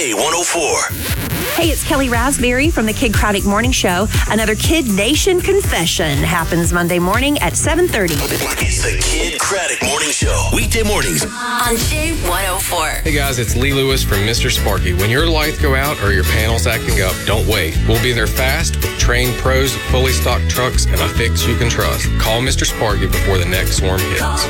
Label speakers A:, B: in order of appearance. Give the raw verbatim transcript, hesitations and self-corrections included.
A: A one oh four.
B: Hey, it's Kelly Raspberry from the Kid Craddock Morning Show. Another Kid Nation confession happens Monday morning at seven thirty.
A: It's the Kid Craddock Morning Show. Weekday mornings
C: on J one oh four.
D: Hey guys, it's Lee Lewis from Mister Sparky. When your lights go out or your panel's acting up, don't wait. We'll be there fast with trained pros, fully stocked trucks, and a fix you can trust. Call Mister Sparky before the next storm hits.